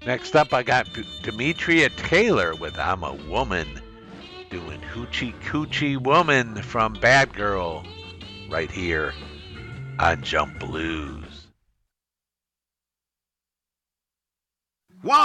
Next up, I got Demetria Taylor with I'm a Woman, doing Hoochie Coochie Woman from Bad Girl right here on Jump Blues.